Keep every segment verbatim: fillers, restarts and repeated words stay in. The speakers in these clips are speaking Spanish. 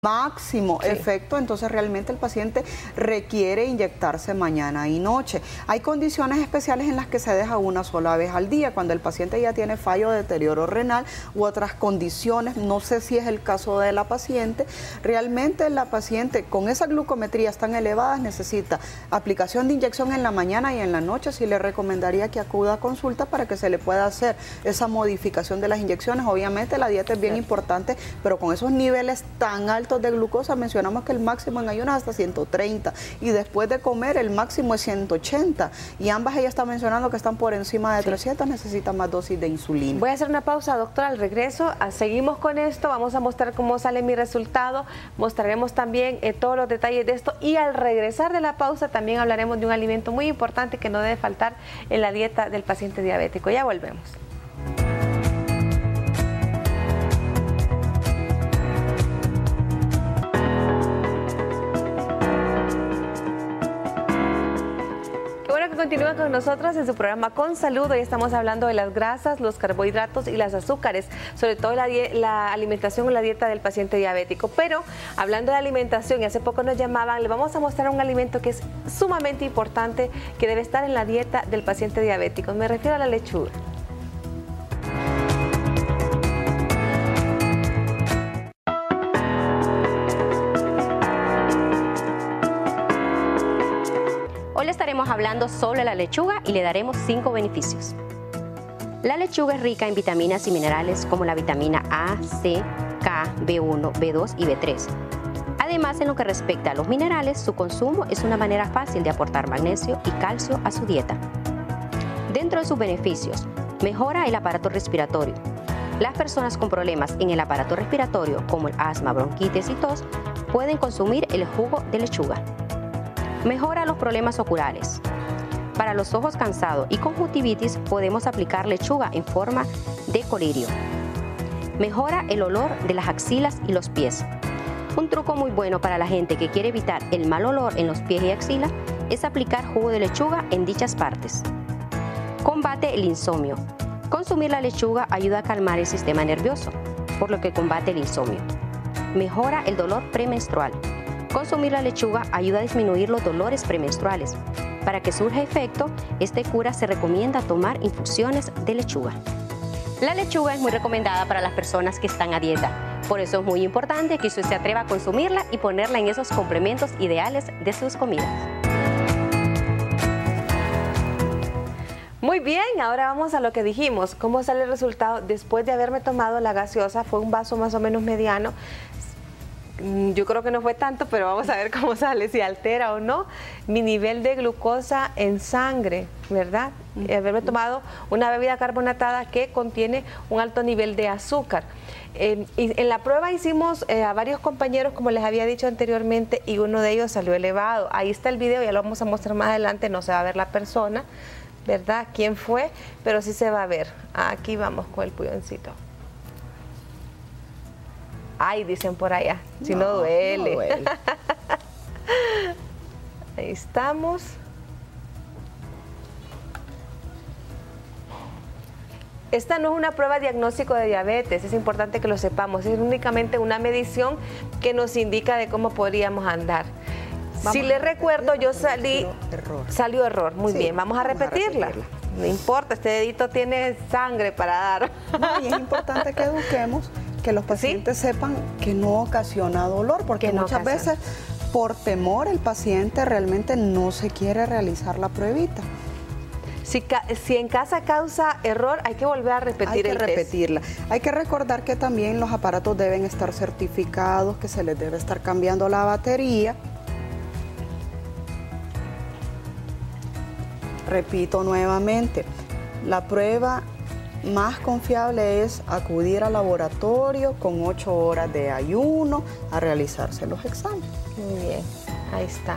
máximo sí. efecto, entonces realmente el paciente requiere inyectarse mañana y noche. Hay condiciones especiales en las que se deja una sola vez al día, cuando el paciente ya tiene fallo de deterioro renal u otras condiciones, no sé si es el caso de la paciente, realmente la paciente con esas glucometrías tan elevadas necesita aplicación de inyección en la mañana y en la noche. Sí le recomendaría que acuda a consulta para que se le pueda hacer esa modificación de las inyecciones. Obviamente la dieta es bien importante, pero con esos niveles tan altos de glucosa, mencionamos que el máximo en ayunas hasta ciento treinta y después de comer el máximo es ciento ochenta y ambas ella está mencionando que están por encima de sí. trescientos, necesitan más dosis de insulina. Voy a hacer una pausa, doctora, al regreso seguimos con esto, vamos a mostrar cómo sale mi resultado, mostraremos también eh, todos los detalles de esto y al regresar de la pausa también hablaremos de un alimento muy importante que no debe faltar en la dieta del paciente diabético. Ya volvemos. Continúa con nosotros en su programa Con Salud. Hoy estamos hablando de las grasas, los carbohidratos y las azúcares, sobre todo la, la alimentación o la dieta del paciente diabético. Pero hablando de alimentación, y hace poco nos llamaban, le vamos a mostrar un alimento que es sumamente importante, que debe estar en la dieta del paciente diabético. Me refiero a la lechuga. Hoy le estaremos hablando sobre la lechuga y le daremos cinco beneficios. La lechuga es rica en vitaminas y minerales como la vitamina A, C, K, B uno, B dos y B tres. Además, en lo que respecta a los minerales, su consumo es una manera fácil de aportar magnesio y calcio a su dieta. Dentro de sus beneficios, mejora el aparato respiratorio. Las personas con problemas en el aparato respiratorio, como el asma, bronquitis y tos, pueden consumir el jugo de lechuga. Mejora los problemas oculares. Para los ojos cansados y conjuntivitis podemos aplicar lechuga en forma de colirio. Mejora el olor de las axilas y los pies. Un truco muy bueno para la gente que quiere evitar el mal olor en los pies y axilas es aplicar jugo de lechuga en dichas partes. Combate el insomnio. Consumir la lechuga ayuda a calmar el sistema nervioso, por lo que combate el insomnio. Mejora el dolor premenstrual. Consumir la lechuga ayuda a disminuir los dolores premenstruales. Para que surja efecto, esta cura se recomienda tomar infusiones de lechuga. La lechuga es muy recomendada para las personas que están a dieta. Por eso es muy importante que usted se atreva a consumirla y ponerla en esos complementos ideales de sus comidas. Muy bien, ahora vamos a lo que dijimos. ¿Cómo sale el resultado? Después de haberme tomado la gaseosa, fue un vaso más o menos mediano. Yo creo que no fue tanto, pero vamos a ver cómo sale, si altera o no mi nivel de glucosa en sangre, ¿verdad? Mm. Haberme tomado una bebida carbonatada que contiene un alto nivel de azúcar. Eh, y en la prueba hicimos eh, a varios compañeros, como les había dicho anteriormente, y uno de ellos salió elevado. Ahí está el video, ya lo vamos a mostrar más adelante, no se va a ver la persona, ¿verdad? ¿Quién fue? Pero sí se va a ver. Aquí vamos con el puñoncito. Ay, dicen por allá, si no, no duele. No duele. Ahí estamos. Esta no es una prueba diagnóstico de diabetes, es importante que lo sepamos. Es únicamente una medición que nos indica de cómo podríamos andar. Vamos si le recuerdo, yo salí, error. salió error, muy sí, bien, vamos a, vamos repetirla. a repetirla. No importa, este dedito tiene sangre para dar. No, y es importante que eduquemos, que los pacientes ¿Sí? sepan que no ocasiona dolor, porque no muchas ocasiona. veces por temor el paciente realmente no se quiere realizar la pruebita. Si, si en casa causa error, hay que volver a repetir el test. Hay que repetirla. Hay que recordar que también los aparatos deben estar certificados, que se les debe estar cambiando la batería. Repito nuevamente, la prueba más confiable es acudir al laboratorio con ocho horas de ayuno a realizarse los exámenes. Muy bien, ahí está.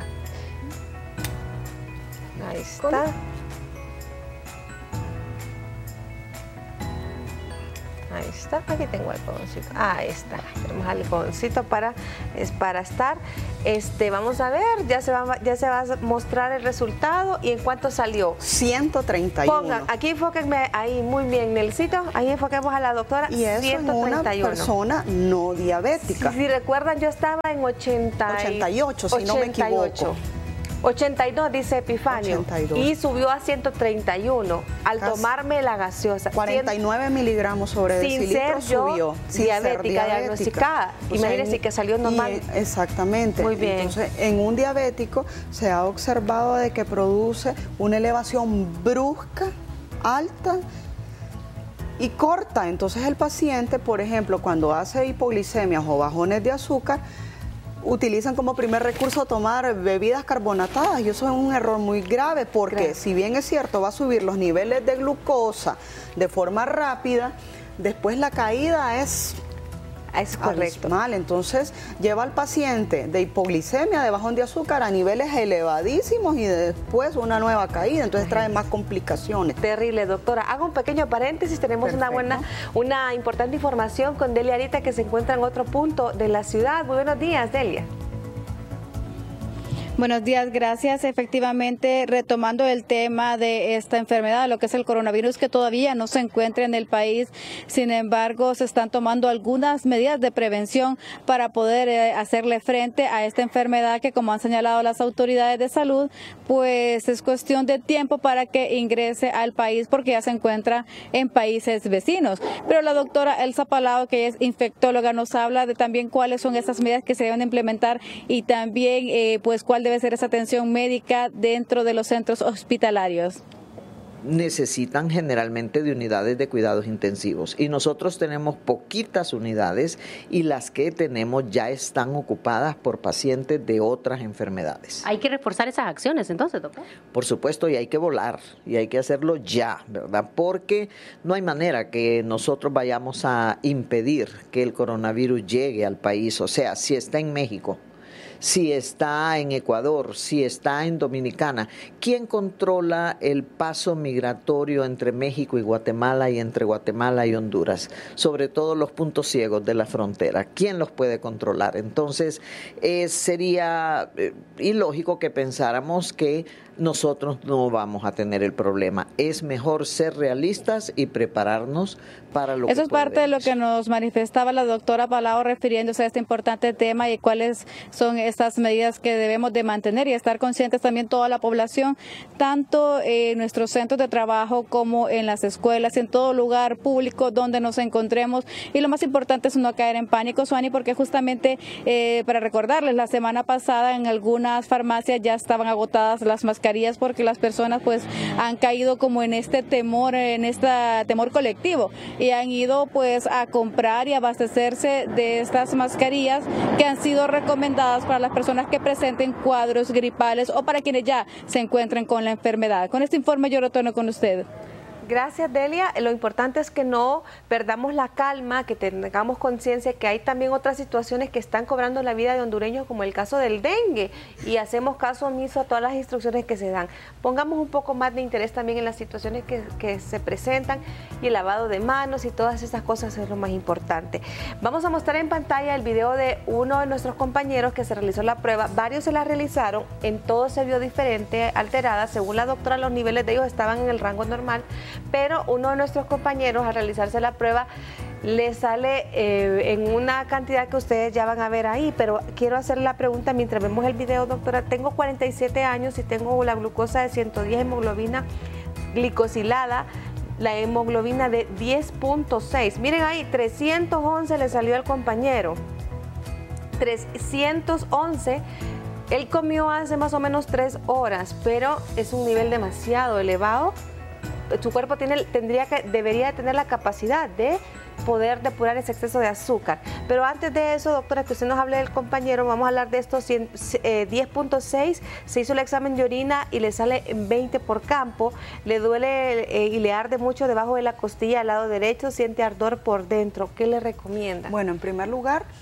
Ahí está. Ahí está, aquí tengo algodoncito. Ahí está, tenemos algodoncito para, es para estar. Este, vamos a ver, ya se, va, ya se va a mostrar el resultado y en cuánto salió. ciento treinta y uno. Pongan, aquí enfóquenme ahí muy bien, Nelsito. Ahí enfoquemos a la doctora. Y eso ciento treinta y uno. En una persona no diabética. Si, si recuerdan, yo estaba en ochenta, ochenta y ocho, si no me equivoco. ochenta y dos dice Epifanio ochenta y dos. Y subió a ciento treinta y uno al Casi tomarme la gaseosa. cuarenta y nueve miligramos sobre sin decilitro ser yo subió. Sin diabética, ser diabética diagnosticada. O Imagínense sea, en, que salió normal. Y, exactamente. Muy bien. Entonces, en un diabético se ha observado de que produce una elevación brusca, alta y corta. Entonces el paciente, por ejemplo, cuando hace hipoglicemias o bajones de azúcar, utilizan como primer recurso tomar bebidas carbonatadas y eso es un error muy grave porque claro, si bien es cierto va a subir los niveles de glucosa de forma rápida, después la caída es... Es correcto. Mal, entonces lleva al paciente de hipoglicemia, de bajón de azúcar a niveles elevadísimos y después una nueva caída, entonces trae más complicaciones. Terrible, doctora. Hago un pequeño paréntesis, tenemos Perfecto. una buena, una importante información con Delia Arita que se encuentra en otro punto de la ciudad. Muy buenos días, Delia. Buenos días, gracias. Efectivamente, retomando el tema de esta enfermedad, lo que es el coronavirus, que todavía no se encuentra en el país. Sin embargo, se están tomando algunas medidas de prevención para poder eh, hacerle frente a esta enfermedad que, como han señalado las autoridades de salud, pues es cuestión de tiempo para que ingrese al país porque ya se encuentra en países vecinos. Pero la doctora Elsa Palau, que es infectóloga, nos habla de también cuáles son esas medidas que se deben implementar y también eh, pues cuál debe ser esa atención médica dentro de los centros hospitalarios. Necesitan generalmente de unidades de cuidados intensivos y nosotros tenemos poquitas unidades y las que tenemos ya están ocupadas por pacientes de otras enfermedades. Hay que reforzar esas acciones entonces, doctor. Por supuesto, y hay que volar y hay que hacerlo ya, ¿verdad? Porque no hay manera que nosotros vayamos a impedir que el coronavirus llegue al país. O sea, si está en México, si está en Ecuador, si está en Dominicana, ¿quién controla el paso migratorio entre México y Guatemala y entre Guatemala y Honduras? Sobre todo los puntos ciegos de la frontera. ¿Quién los puede controlar? Entonces, eh, sería eh, ilógico que pensáramos que nosotros no vamos a tener el problema. Es mejor ser realistas y prepararnos para lo que Eso es parte de lo que nos manifestaba la doctora Palau refiriéndose a este importante tema y cuáles son estas medidas que debemos de mantener y estar conscientes también toda la población, tanto en nuestros centros de trabajo como en las escuelas, en todo lugar público donde nos encontremos. Y lo más importante es no caer en pánico, Suani, porque justamente eh, para recordarles, la semana pasada en algunas farmacias ya estaban agotadas las mascarillas porque las personas pues han caído como en este temor, en este temor colectivo y han ido pues a comprar y abastecerse de estas mascarillas que han sido recomendadas para las personas que presenten cuadros gripales o para quienes ya se encuentren con la enfermedad. Con este informe yo retorno con usted. Gracias, Delia. Lo importante es que no perdamos la calma, que tengamos conciencia que hay también otras situaciones que están cobrando la vida de hondureños, como el caso del dengue, y hacemos caso omiso a todas las instrucciones que se dan. Pongamos un poco más de interés también en las situaciones que, que se presentan y el lavado de manos y todas esas cosas es lo más importante. Vamos a mostrar en pantalla el video de uno de nuestros compañeros que se realizó la prueba. Varios se la realizaron, en todo se vio diferente, alterada. Según la doctora, los niveles de ellos estaban en el rango normal, pero uno de nuestros compañeros al realizarse la prueba le sale eh, en una cantidad que ustedes ya van a ver ahí, pero quiero hacer la pregunta mientras vemos el video, doctora. Tengo cuarenta y siete años y tengo la glucosa de ciento diez, hemoglobina glicosilada, la hemoglobina de diez punto seis. Miren ahí, trescientos once le salió al compañero, trescientos once. Él comió hace más o menos tres horas, pero es un nivel demasiado elevado. Su cuerpo tiene, tendría que, debería de tener la capacidad de poder depurar ese exceso de azúcar. Pero antes de eso, doctora, que usted nos hable del compañero, vamos a hablar de estos eh, diez punto seis, se hizo el examen de orina y le sale veinte por campo, le duele eh, y le arde mucho debajo de la costilla al lado derecho, siente ardor por dentro. ¿Qué le recomienda? Bueno, en primer lugar,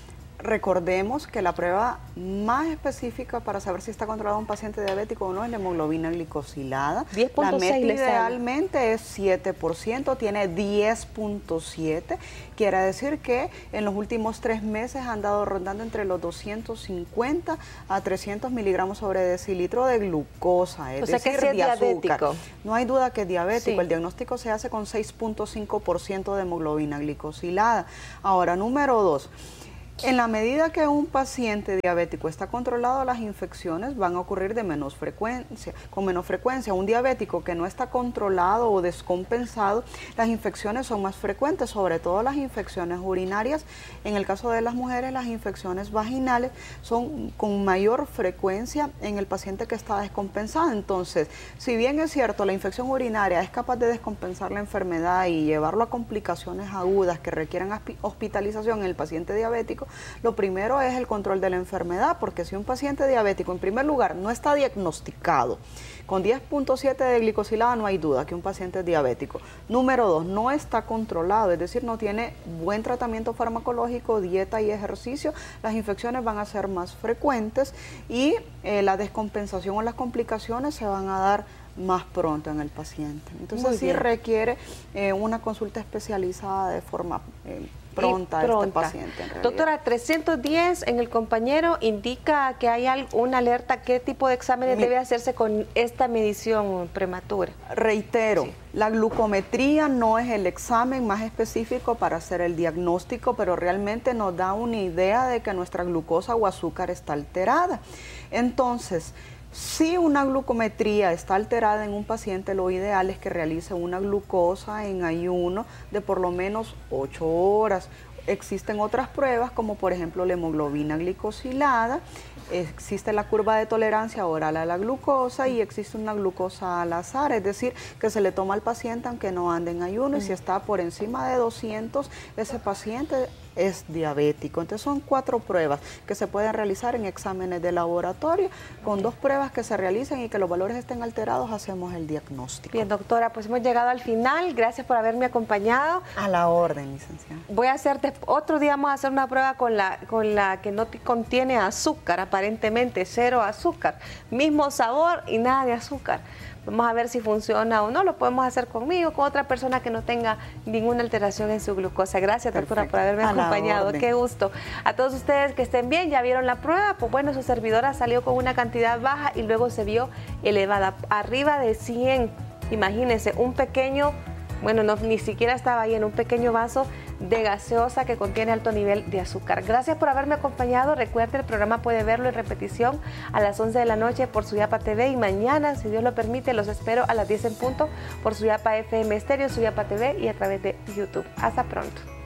recordemos que la prueba más específica para saber si está controlado un paciente diabético o no es la hemoglobina glicosilada. diez punto seis. La meta idealmente es siete por ciento, tiene diez punto siete. Quiere decir que en los últimos tres meses han dado rondando entre los doscientos cincuenta a trescientos miligramos sobre decilitro de glucosa, es o sea decir, que sí es de azúcar. diabético. No hay duda que es diabético. Sí. El diagnóstico se hace con seis punto cinco por ciento de hemoglobina glicosilada. Ahora, número dos. En la medida que un paciente diabético está controlado, las infecciones van a ocurrir de menos frecuencia, con menos frecuencia. Un diabético que no está controlado o descompensado, las infecciones son más frecuentes, sobre todo las infecciones urinarias. En el caso de las mujeres, las infecciones vaginales son con mayor frecuencia en el paciente que está descompensado. Entonces, si bien es cierto, la infección urinaria es capaz de descompensar la enfermedad y llevarlo a complicaciones agudas que requieran hospitalización en el paciente diabético, lo primero es el control de la enfermedad, porque si un paciente diabético, en primer lugar, no está diagnosticado, con diez punto siete de glicosilada no hay duda que un paciente es diabético. Número dos, no está controlado, es decir, no tiene buen tratamiento farmacológico, dieta y ejercicio, las infecciones van a ser más frecuentes y eh, la descompensación o las complicaciones se van a dar más pronto en el paciente. Entonces sí requiere eh, una consulta especializada de forma eh, pronta, pronta a este paciente. En Doctora, trescientos diez en el compañero indica que hay una alerta. ¿Qué tipo de exámenes Mi, debe hacerse con esta medición prematura? Reitero, sí. La glucometría no es el examen más específico para hacer el diagnóstico, pero realmente nos da una idea de que nuestra glucosa o azúcar está alterada. Entonces, si una glucometría está alterada en un paciente, lo ideal es que realice una glucosa en ayuno de por lo menos ocho horas. Existen otras pruebas como por ejemplo la hemoglobina glicosilada, existe la curva de tolerancia oral a la glucosa y existe una glucosa al azar, es decir, que se le toma al paciente aunque no ande en ayuno, y si está por encima de doscientos, ese paciente es diabético. Entonces son cuatro pruebas que se pueden realizar en exámenes de laboratorio. Con dos pruebas que se realicen y que los valores estén alterados, hacemos el diagnóstico. Bien, doctora, pues hemos llegado al final. Gracias por haberme acompañado. A la orden, licenciada. Voy a hacerte, otro día vamos a hacer una prueba con la, con la que no contiene azúcar, aparentemente cero azúcar. Mismo sabor y nada de azúcar. Vamos a ver si funciona o no. Lo podemos hacer conmigo, con otra persona que no tenga ninguna alteración en su glucosa. Gracias, doctora, por haberme acompañado. Qué gusto. A todos ustedes que estén bien, ya vieron la prueba. Pues bueno, su servidora salió con una cantidad baja y luego se vio elevada, arriba de cien. Imagínense, un pequeño, bueno, no, ni siquiera estaba ahí, en un pequeño vaso de gaseosa que contiene alto nivel de azúcar. Gracias por haberme acompañado. Recuerde, el programa puede verlo en repetición a las once de la noche por Suyapa T V, y mañana, si Dios lo permite, los espero a las diez en punto por Suyapa F M Estéreo, Suyapa T V y a través de YouTube. Hasta pronto.